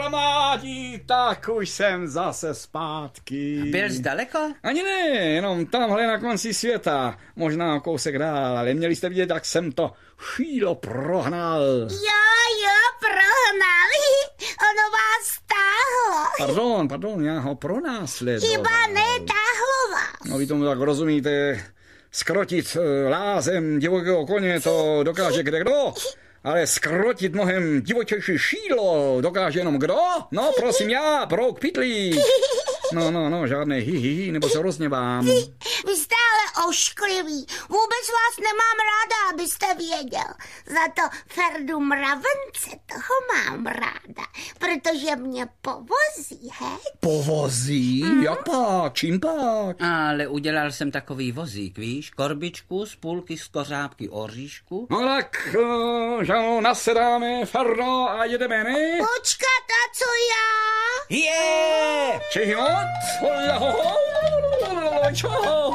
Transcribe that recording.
armádí, tak už jsem zase zpátky. Byl jsi daleko? Ani ne, jenom tamhle na konci světa. Možná kousek dál, ale měli jste vidět, jak jsem to šílo prohnal. Jo, prohnal. Ono vás táhlo. Pardon, já ho pronásledoval. Chyba netáhlo vás. No vy tomu tak rozumíte. Skrotit lázem divokého koně to dokáže kdekdo, ale skrotit mnohem divočejší šídlo dokáže jenom kdo? No prosím já, Brouk Pitlík. No, žádné hi, nebo se rozněvám. Vy jste ale ošklivý. Vůbec vás nemám ráda, abyste věděl. Za to Ferdu Mravence toho mám ráda, protože mě povozí, hej? Povozí? Jak pak? Čím pak? Ale udělal jsem takový vozík, víš? Korbičku z půlky z kořápky oříšku. No tak, že nasedáme, Ferdo, a jedeme, ne? Počkat, a co já? Je! Čehot? Čo?